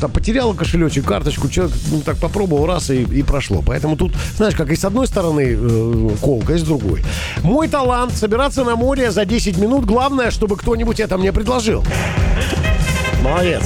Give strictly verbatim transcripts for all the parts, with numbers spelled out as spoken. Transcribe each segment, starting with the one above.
там потеряла кошелечек, карточку, человек ну, так попробовал раз и, и прошло. Поэтому тут, знаешь, как и с одной стороны э, колка, и с другой. Мой талант — собираться на море за десять минут. Главное, чтобы кто-нибудь это мне предложил. Молодец.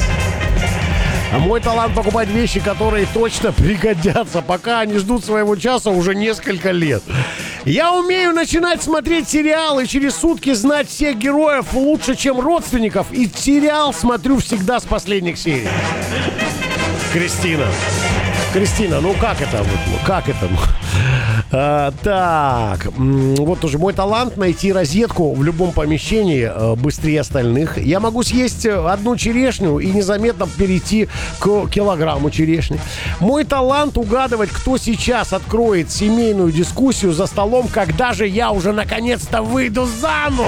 А мой талант — покупать вещи, которые точно пригодятся, пока они ждут своего часа уже несколько лет. Я умею начинать смотреть сериалы и через сутки знать всех героев лучше, чем родственников. И сериал смотрю всегда с последних серий. Кристина. Кристина, ну как это? Вот, как это? А, так, вот тоже мой талант — найти розетку в любом помещении а, быстрее остальных. Я могу съесть одну черешню и незаметно перейти к килограмму черешни. Мой талант — угадывать, кто сейчас откроет семейную дискуссию за столом, когда же я уже наконец-то выйду замуж.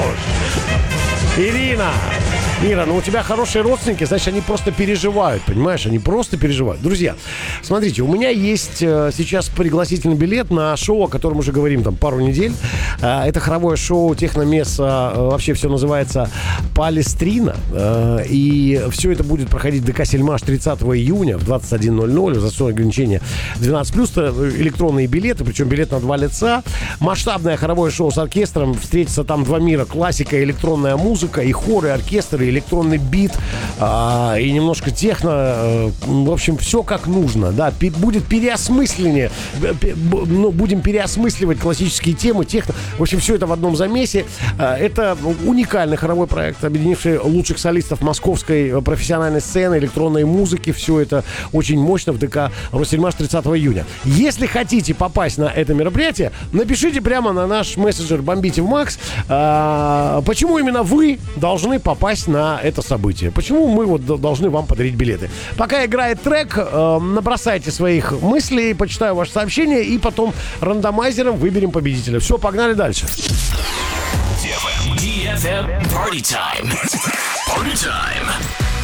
Ирина. Ира, ну у тебя хорошие родственники, значит, они просто переживают, понимаешь? Они просто переживают. Друзья, смотрите, у меня есть э, сейчас пригласительный билет на шоу, о котором уже говорим там пару недель. Э, это хоровое шоу Техномеса, э, вообще все называется Палестрина. Э, и все это будет проходить в ДК Сельмаш тридцатого июня в двадцать один ноль ноль. За свое ограничение двенадцать плюс, электронные билеты, причем билет на два лица. Масштабное хоровое шоу с оркестром. Встретятся там два мира: классика, электронная музыка, и хоры, оркестры, электронный бит, а, и немножко техно, а, в общем, все как нужно, да, Пи- будет переосмысление, пи- ну, будем переосмысливать классические темы, техно, в общем, все это в одном замесе. А, это уникальный хоровой проект, объединивший лучших солистов московской профессиональной сцены, электронной музыки, все это очень мощно в ДК Россельмаш тридцатого июня. Если хотите попасть на это мероприятие, напишите прямо на наш мессенджер «Бомбите в Макс», а, почему именно вы должны попасть на на это событие. Почему мы вот должны вам подарить билеты? Пока играет трек, э, набросайте своих мыслей, почитаю ваше сообщение и потом рандомайзером выберем победителя. Все, погнали дальше. ди эф эм Party Time. Party Time.